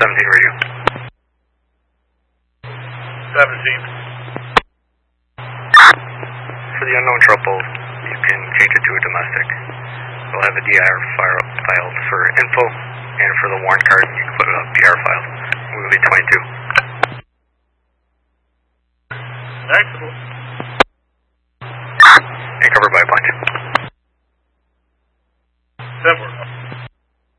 radio. 17. For the unknown trouble, you can change it to a domestic. We'll have a DR filed for info, and for the warrant card, you can put a PR file. We'll be 22. Excellent. And covered by a bunch.